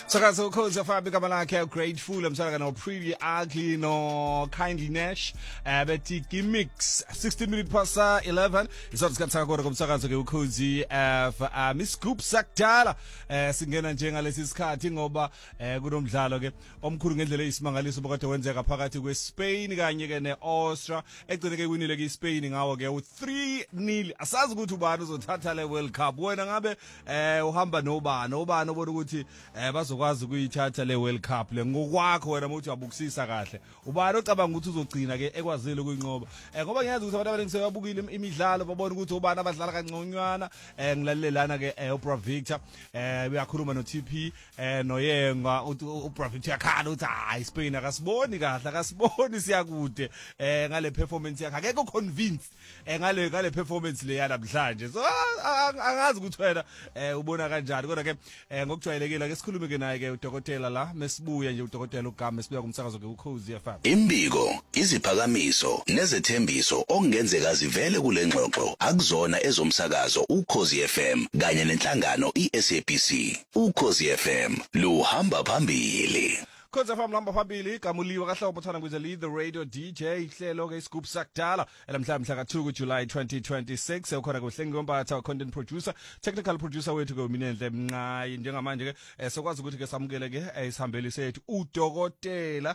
Sakazo ukhozi afabi igama lakhe Grateful emsaka no Pretty Ugly no Kindly Nash bethi gimmicks 16 minutes past 11 isothi sikhathi sakho komsakazo ke ukhozi Miss Scoop sakudala singena nje ngalesi sikhathi ngoba kunomdlalo ke omkhulu ngendlela eyisimangaliso bokade wenzeka phakathi kweSpain kanye ke neAustria egcine ke winile ke iSpain ngawo ke u3-0 asazi ukuthi ubani uzothatha le World Cup wena ngabe uhamba nobani obona ukuthi bazokwazi ukuyithatha le World Cup le ngokwakho wena uthi abukisisa kahle ubani ocabanga ukuthi uzogcina ke ekwazile ukuyinqoba ngoba ngiyazi ukuthi abantu abaningi sebabukile imidlalo babona ukuthi ubani abadlala kanconywana ngilalelana ke uBra Victor uyakhuluma noTP noyenga uBra Victor yakhala uthi hayi Spain akasiboni kahle akasiboni siyakude ngale performance yakhe akekho convinced ngale performance le yanamhlanje so angazi ukuthi wena ubona kanjani kodwa ke ngokujwayelekile ke sikhulume ke naye ke udokotela la mesibuya nje udokotela uGama mesibuya kumsakazo ke uKhozi FM. Imbiko, iziphakamiso nezethembiso okungenzeka zivele kule ngxoxo akuzona ezomsakazo uKhozi FM kanye nenhlangano iSABC. uKhozi FM luhamba phambili. Khoza FM lamba phambili igama uliwa kaHlobo thana kwize lead the radio DJ ihlelo ke Scoop sakudala elamhla ka 2 July 2026 ukhona kuhlengi ngombatha content producer technical producer wethu ke uMinenhle Mnqayi njengamanje ke sokwazi ukuthi ke samukele ke isihambeli sethu udokotela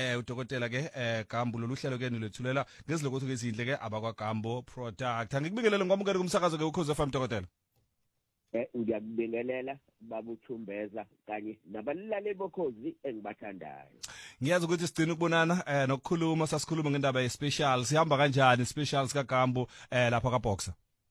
ke Gambo loluhlelo ke nilethulela ngezilokotho ke izinhle ke abakwa Gambo product angikubingelele ngomukele kumsakazo ke uKhozi FM dokotela. Ngiyakubingelela babuthumbeza kanye nabalaleli bokhozi engibathandayo. Ngiyazi ukuthi sigcina ukubonana nokukhuluma sasikhuluma ngendaba ye-special sihamba kanjani special sika Gambo lapha ka Boxer.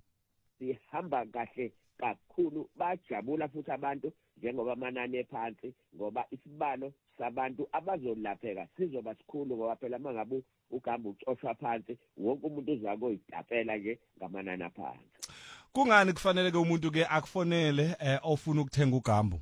Sihamba kahle kakhulu bajabula futhi abantu njengoba amanani ephansi ngoba isibalo sabantu abazolapheka sizoba sikhulu ngoba phela mangabe uGambo ucoshwa phansi wonke umuntu uzako idapela nje ngamanani aphansi. Kungani kufanele ke umuntu ke akufonele ofuna ukuthenga uGambo?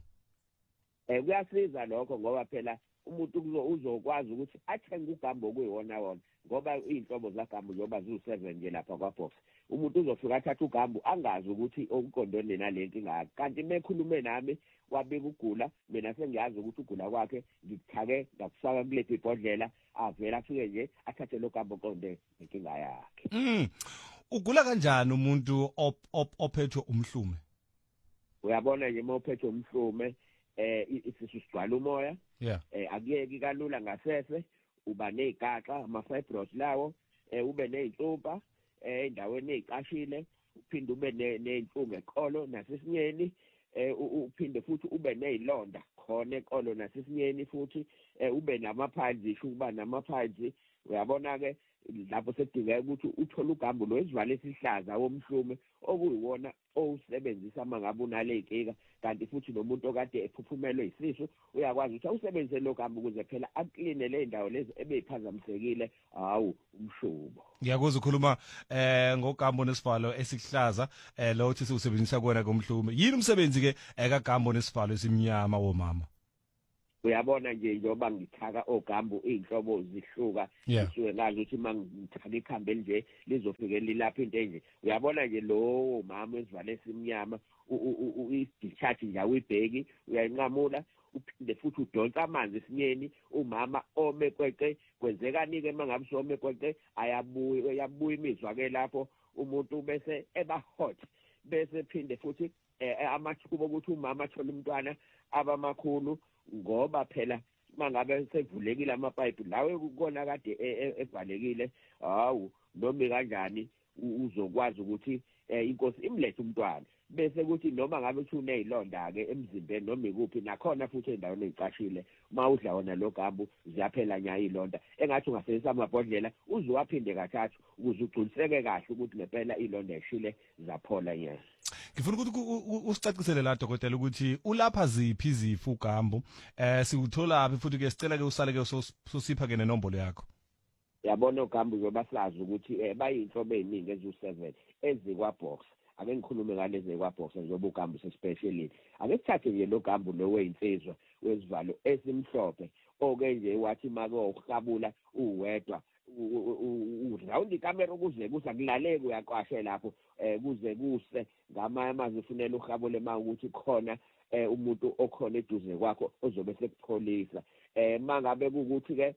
Kuyasiza lokho ngoba phela umuntu uzokwazi ukuthi athenge uGambo kuyiwona wona ngoba inhlobo zaGambo zoba zu7 nje lapha kwaBox. Umuntu uzofika athatha uGambo angazi ukuthi okuqondene nalento ingaka. Kanti mekhulume nami wabeka ugula mina sengiyazi ukuthi ugula kwakhe ngikuthake ngakufaka kule ibhodlela avela afike nje athathe lo Gambo qonde inkinga yakhe. Ugula kanjani umuntu ophethwe umhlume? Uyabona nje mawuphethwe umhlume isisu sigcwala umoya akuyeki kalula ngasese uba nezigaxa ama fibros lawo ube nezinhlupha endaweni eziqashile uphinde ube nezinhlungu eqolo nasesinyeni uphinde futhi ube nezilonda khona eqolo nasesinyeni futhi ube nama-piles isho ukuba nama-piles uyabona ke lapho sekudingeka ukuthi uthole uGambo lo esivale esihlaza womhlume okuyiwona owusebenzisa mangabe unale inkinga kanti futhi nomuntu okade ephuphumelwe isisu uyakwazi ukuthi awusebenzise lo Gambo ukuze phela akline le ndawo lezi ebeyiphazamisekile hawu umshubo. Ngiyakuzwa ukukhuluma ngoGambo nesivalo esihlaza lo uthi siusebenzisa kuona komhlume yini umsebenzi ke kaGambo nesivalo esimnyama womama? Uyabona nje njoba ngithaka oGambo inhlobo zihluka isuke ngazi ukuthi mangithaka ikhambe nje lizofike lilapha into enje uyabona nje lo mama esivale esimnyama i-discharge nje uyibheki uyayinqamula uphinde futhi udonsa amanzi esinyeni umama ome kweqe kwenzekani ke mangabe some kweqe ayabuya imizwa ke lapho umuntu bese eba hot bese phinde futhi amathuba ukuthi umama athole umntwana abamakhulu ngoba phela mangabe sevulekile amapipe lawe ukona kade evalekile hawu noma kanjani uzokwazi ukuthi inkosi imlethe umntwana bese kuthi noma ngabe uthi unezilonda ke emzimbeni noma ikuphi nakhona futhi endaweni eziqashile mawudla wona lo Gambo ziyaphela nya izilonda engathi ungasebenzisa amabhodlela uzowaphinde kathathu ukuze ugciniseke kahle ukuthi ngempela izilonda eshile zaphola nya. Ngifuna ukuthi usicacisele la dokotela ukuthi ulapha ziphi izifo uGambo siuthola aphi futhi ke sicela ke usale ke sosipha ke nenombolo yakho. Yabona uGambo njoba sazi ukuthi bayinhlobo eziningi ezu7 ezikwaBox ake ngikhulume ngalezi kwaBox njengoba uGambo sespecially ake sithathe nje lo Gambo lo weyinsizwa wesivalo esimhlophe oke nje wathi make uhlabula uwedwa urawundi camera ukuze kusakulaleke uyaqwashe lapho kuze kuse ngamanye amazwi ufunela uhabule uma ukuthi khona umuntu okhona eduze kwakho ozobe sekupholisa mangabe ukuthi ke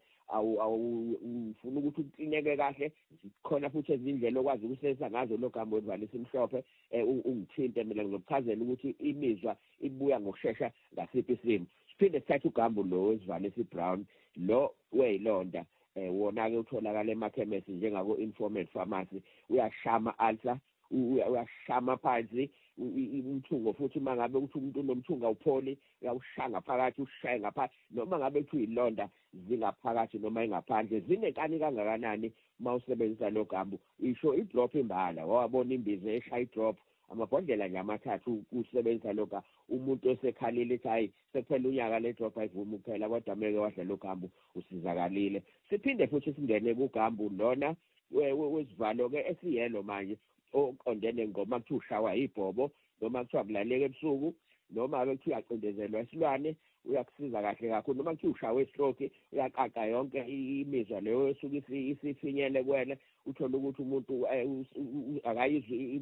ufuna ukuthi uqineke kahle khona futhi ezindlela okwazi ukusebenzisa ngazo lo gambo oluvalisa imhlophe ungithinte mina ngizokuchazela ukuthi imizwa ibuya ngokusheshsha ngasiphi isimo siphinde sithathe ugambo lo wesivalisa ibrown lo weyilonda wona ke utholakala emakhemesi njengako informal pharmacy uyashama ulcer uyashama phansi umthungo futhi mangabe ukuthi umuntu unomthunga upholi uyawushaya phakathi ushaye ngaphansi noma ngabe kuthi uyilonda zingaphakathi noma ingaphandle zinenkani kangakanani mawusebenzisa lo gambo isho idrop imbala wabona imbizo eshaya idrop amabhodlela nje amathathu usebenzisa lokho umuntu osekhalile ethi hayi sekuphela unyaka le drop ayivumi kuphela kodwa meke wadla lo gambo usizakalile siphinde futhi singene ku gambo lona wesivalo ke esiyelo manje oqondene ngoma kuthiwa ushawa ibhobo noma kuthiwa kulaleka ebusuku noma ake kuthiwa uyacindezelwa esilwane uyakusiza kahle kakhulu noma kuthiwa ushawa estroke uyaqaqa yonke imizwa leyo esuke isifinyele kwena uthola ukuthi umuntu akayizwi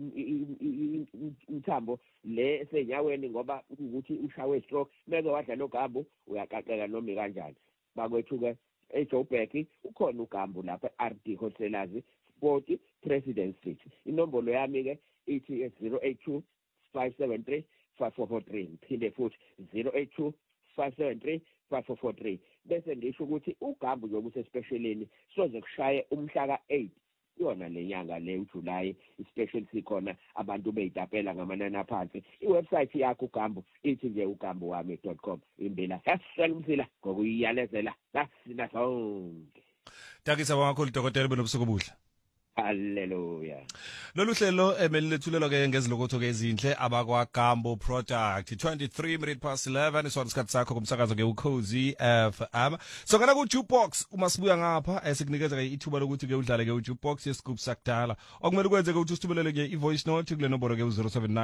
umthambo le esenyaweni ngoba ukuthi ushawe stroke meke wadla lo gambo uyaqaqeka noma kanjani bakwethu ke eJoburg ukhona ugambo lapha RD Wholesalers 40 President Street inombolo yami ke ithi 082 573 5443 phinde futhi 082 573 5443 bese ngisho ukuthi ugambo njengoba usespecialini soze kushaye umhla ka8 yona lenyanga le uJuly ispecial sikhona abantu beyitapela ngamanani aphansi iwebsite yakho ugambo ithi nje ugambowami.com imbila yaselumsila ngokuyiyalezela sina sonke Takisa wakho udokotela benobusuku obuhle Hallelujah. Lolu hlelo emelethulelwa ke ngezilokotho ke ezinhle abakwa Gambo Product 23 minutes past 11 isona isikhathi sakho kumsakazo ke uCozi FM. So kana ku jukebox uma sibuya ngapha esikunikeza ke ithuba lokuthi ke udlale ke ujukebox yeScoop sakudala. Okumele kwenze ke ukuthi usithubelele ke ivoice note kule nombolo ke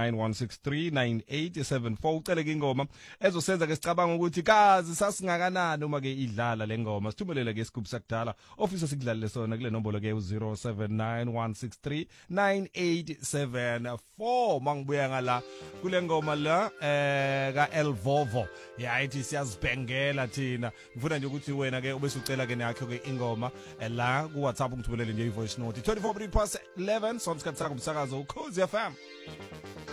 0791639874 ucele ke ingoma ezosenza ke sicabanga ukuthi kazi sasingakanani uma ke idlala le ngoma. Sithubelele ke iScoop sakudala office sikudlalele sona kule nombolo ke 0791639874 mangibuya ngala kule ngoma la ka Elvovo yayithi siyazibhengela thina ngifuna nje ukuthi wena ke ube sucela ke nakho ke ingoma la ku WhatsApp ungithubelele nje ivoice note 24 minutes past 11 sonke sikhathi sakho umsakazo uCozi FM.